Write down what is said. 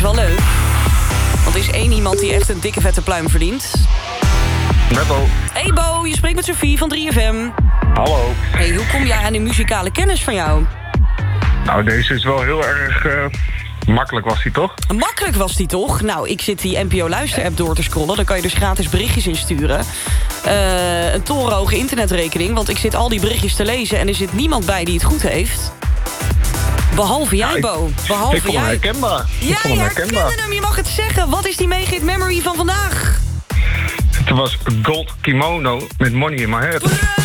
wel leuk. Want er is één iemand die echt een dikke vette pluim verdient. Met Bo. Hey Bo, je spreekt met Sophie van 3FM. Hallo. Hey, hoe kom jij aan die muzikale kennis van jou? Nou, deze is wel heel erg makkelijk, was die toch? Makkelijk was die toch? Nou, ik zit die NPO Luister-app door te scrollen. Daar kan je dus gratis berichtjes insturen. Een torenhoge internetrekening, want ik zit al die berichtjes te lezen... en er zit niemand bij die het goed heeft. Behalve jij, Bo. Behalve ik vond hem herkenbaar. Ja, je herkende hem. Je mag het zeggen. Wat is die Make It Memory van vandaag? Het was Gold Kimono met Money in My Head.